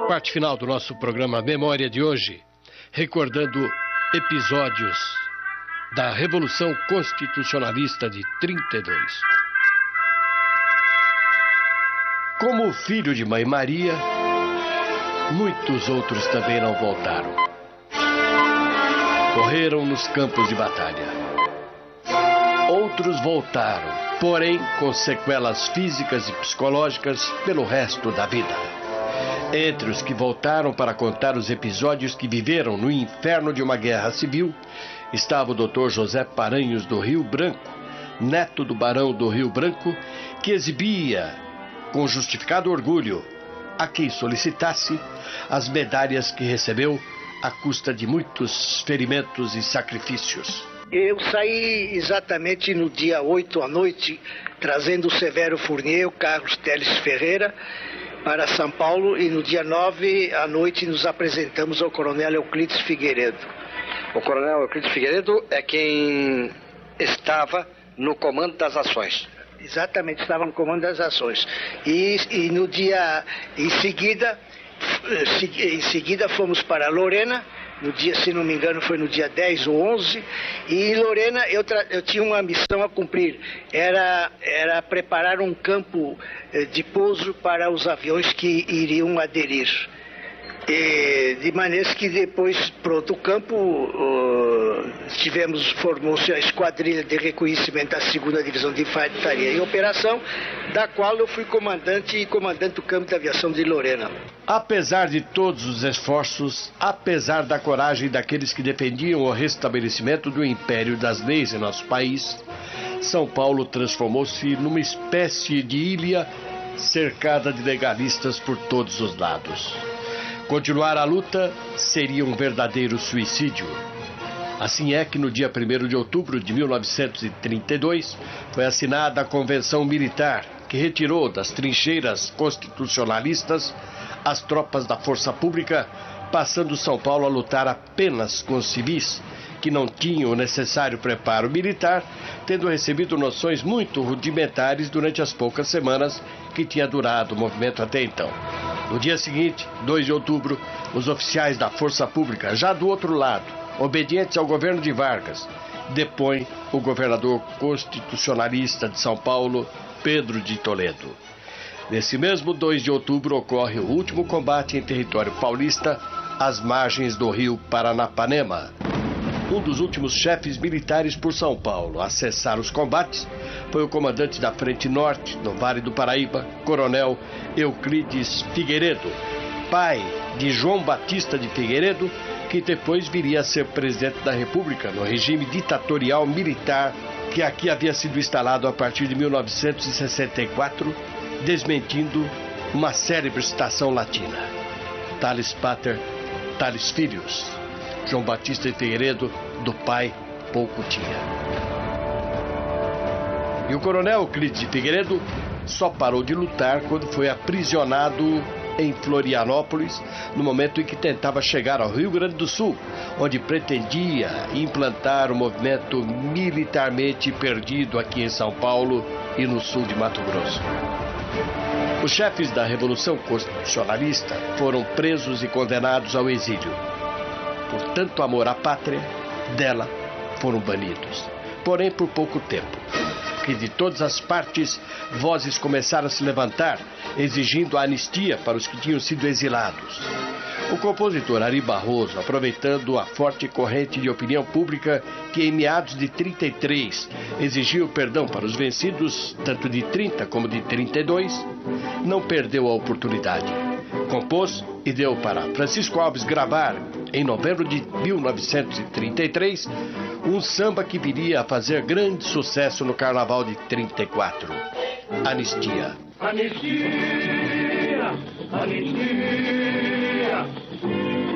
Parte final do nosso programa Memória de hoje, recordando episódios da Revolução Constitucionalista de 32. Como filho de Mãe Maria, muitos outros também não voltaram. Morreram nos campos de batalha. Outros voltaram, porém com sequelas físicas e psicológicas pelo resto da vida. Entre os que voltaram para contar os episódios que viveram no inferno de uma guerra civil, estava o Dr. José Paranhos do Rio Branco, neto do Barão do Rio Branco, que exibia, com justificado orgulho, a quem solicitasse, as medalhas que recebeu à custa de muitos ferimentos e sacrifícios. Eu saí exatamente no dia 8 à noite, trazendo o Severo Fournier, o Carlos Teles Ferreira, para São Paulo, e no dia 9 à noite nos apresentamos ao Coronel Euclides Figueiredo. O Coronel Euclides Figueiredo é quem estava no comando das ações. Exatamente, estava no comando das ações. E no dia, em seguida fomos para Lorena, no dia, se não me engano, foi no dia 10 ou 11, e em Lorena eu tinha uma missão a cumprir, era preparar um campo de pouso para os aviões que iriam aderir. De maneira que depois, pronto, o campo, formou-se a esquadrilha de reconhecimento da 2ª Divisão de Infantaria em Operação, da qual eu fui comandante do campo de aviação de Lorena. Apesar de todos os esforços, apesar da coragem daqueles que defendiam o restabelecimento do império das leis em nosso país, São Paulo transformou-se numa espécie de ilha cercada de legalistas por todos os lados. Continuar a luta seria um verdadeiro suicídio. Assim é que no dia 1º de outubro de 1932 foi assinada a Convenção Militar, que retirou das trincheiras constitucionalistas as tropas da Força Pública, passando São Paulo a lutar apenas com os civis, que não tinham o necessário preparo militar, tendo recebido noções muito rudimentares durante as poucas semanas que tinha durado o movimento até então. No dia seguinte, 2 de outubro, os oficiais da Força Pública, já do outro lado, obedientes ao governo de Vargas, depõem o governador constitucionalista de São Paulo, Pedro de Toledo. Nesse mesmo 2 de outubro ocorre o último combate em território paulista, às margens do rio Paranapanema. Um dos últimos chefes militares por São Paulo a cessar os combates foi o comandante da Frente Norte, no Vale do Paraíba, Coronel Euclides Figueiredo, pai de João Batista de Figueiredo, que depois viria a ser presidente da República no regime ditatorial militar que aqui havia sido instalado a partir de 1964, desmentindo uma célebre citação latina: Talis Pater, Talis Filius. João Batista de Figueiredo, do pai, pouco tinha. E o coronel Euclides de Figueiredo só parou de lutar quando foi aprisionado em Florianópolis, no momento em que tentava chegar ao Rio Grande do Sul, onde pretendia implantar o movimento militarmente perdido aqui em São Paulo e no sul de Mato Grosso. Os chefes da Revolução Constitucionalista foram presos e condenados ao exílio. Por tanto amor à pátria, dela foram banidos. Porém, por pouco tempo, que de todas as partes, vozes começaram a se levantar, exigindo a anistia para os que tinham sido exilados. O compositor Ari Barroso, aproveitando a forte corrente de opinião pública que em meados de 33 exigia o perdão para os vencidos, tanto de 30 como de 32, não perdeu a oportunidade. Compôs e deu para Francisco Alves gravar, em novembro de 1933, um samba que viria a fazer grande sucesso no Carnaval de 34. Anistia. Anistia, anistia.